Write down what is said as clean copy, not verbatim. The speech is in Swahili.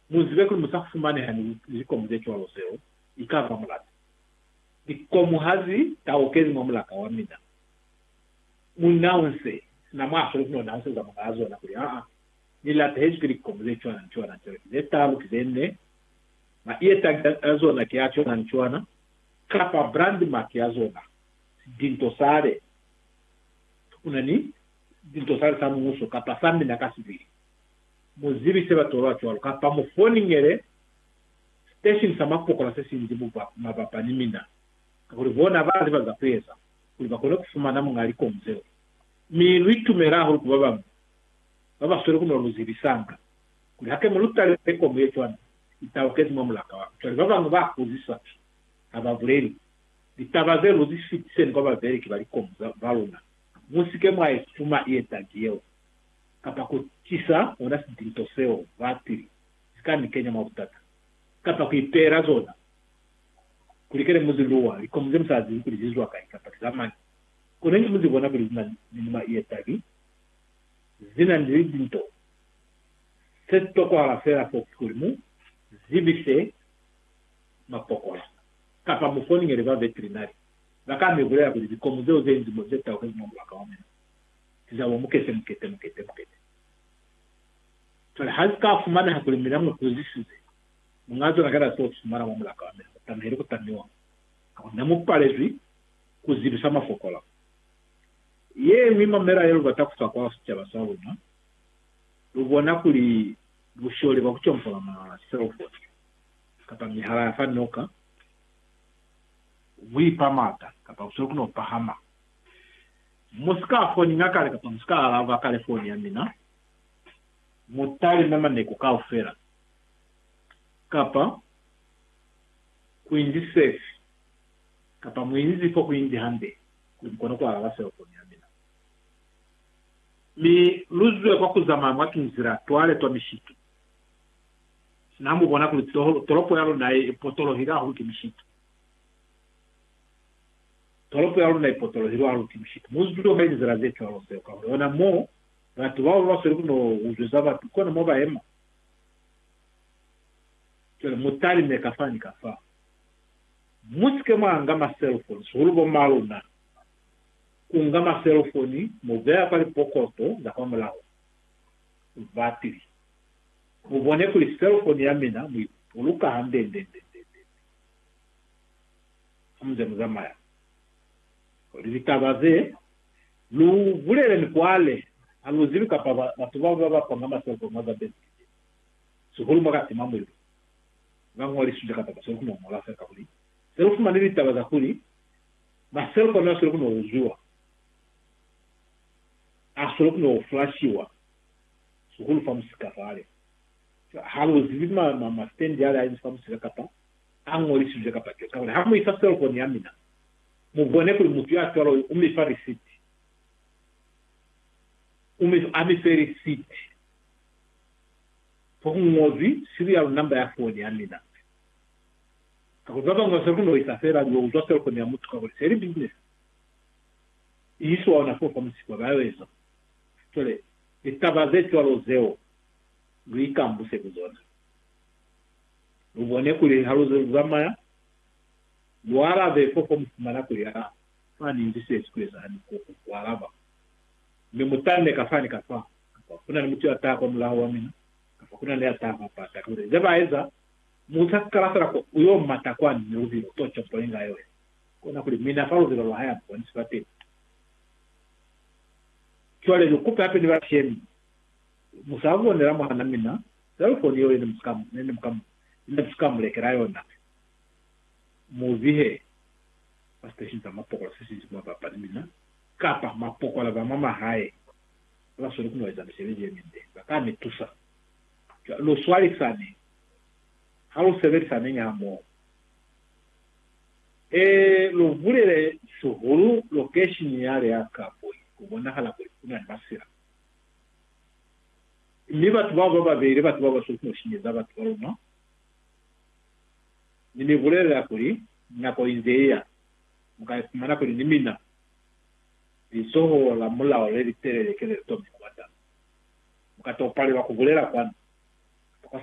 muzibe kuli musafumane hani zikomuze chwalo seo ikava mulata dikomu hazi taokezi mamlaka wa mina munaunse na mwaso kuno naunse za magazo na kuli nilata hezi kuli komuze chwana nchwana zetalu kizene ma ieta azo na kiacho na nchwana kapa brand mark yazona dintosare unani dintosare samu muso kapa sambi na kasibiri muzibi seba toro chwalo kapa mufoni ngere station samako kola sesi ndibu mabapa nimina kuri bona bazi baza pesa kuri bakora kufumana mungali komzeo mi ritumera aho baba sore kuno ruzibisanga kuri hake mulutale peko mwetwana itawokezi mamlaka wa tuli baba ngo bakuzisa abavureri bitabaze ruzifitse ngo baveri kibali komza balona musike mwa fuma yetagiyo kapa kutisa ona sidintoseo vatiri skani Kenya mabutata kapa kuipera zona kulikele muziluwa ikomze msazi kuri zizwa kai kapa zamani kunenye muzibona kuri zina nima yetagi zina ndidinto setto kwa la fera fokurimu zibise mapokola kapa mufoni ngereva veterinari bakame bulaya kuri bikomze ozenzi mozeta okezi mamlaka wamena tizawo mukete tole hazika fumana hakuri miramwe kuzisize mungazo nakara so fumana mamlaka wamena tamheri kutaniwa namupalezwi kuzibisa mafokola ye mima mera yero batakufa kwa cyaba sawuna rubona kuri bushore bakucyomfola na selfone kapa mihala yafanoka wipamata kapa usokuno pahama muska phone ngakale kapa muska alava California mina mutali mama neko ka ofera kapa kuindi safe kapa muinzi fo kuindi hande kukono kwa alava selfone mina mi luzwe kwa kuzama mwakinzira twale twa mishitu namu bona kuli toropo yalo na potolo hira hu kimishitu toropo yalo na potolo hira hu kimishitu muzdulo hayi zira zetu yalo seo kwa ona mo watu wao wase kuno uzuzaba tukona mo baema kile mutali mekafani kafa muske mwanga cellphone surubo maluna kungama cellphone mobile pale pokoto za kwa mlao batiri mubone kuri cellphone yamina uluka hande amze mzamaya olivitabaze lu bulele ni kwale aluzibika pa batubaba kwa ngama cellphone maza besi sukulu magati mamwe ngangwali sujaka pa cellphone mola feka kuli cellphone manili tabaza kuli ma cellphone na cellphone uzua asolo flashiwa sukulu famusika fale halu zibima ma stand yala yin famusika kapa angoli suje kapa kama hamu isa cellphone yamina mubone kuli mutu ya twalo umifa receipt receipt for ngozi serial number ya phone yamina kakuzaba ngosekuno isafera yo uzo cellphone ya mutu kwa seri business iso wana fo famusika bayaweza tole itabaze twalo zeo luikambuse kuzona ubone kuli haruzo zamaya wala be fofo mfumana kuli fani ndise sikuweza hadi kuwaraba memutane kafani kafa kuna mtu ataka mlaho wa mina kuna le ataka pata kule zebaiza mutakala sara ko uyo matakwani nyuzi tocho poinga yewe kuna kuli mina faru zilo haya kwa nisipate kwale lukupa hapo ni washemi musavu ndera mwana mina cellphone yo ni mskamu lekerayo na muzihe station za mapoko sisi zima papa mina kapa mapoko la mama hae la solo kunaweza mseveje minde bakame tusa lo swali sana halo severi sana nyamo lo vulele suhuru location yale yakapo kubona hala kuna basira niba tubaba babere batubaba sokino shineza batwaro no nini vulele akuri nako inzeya mukaimana kuri nimina isoho la mula already tere kele to mwata mukatopale bakuvulera kwana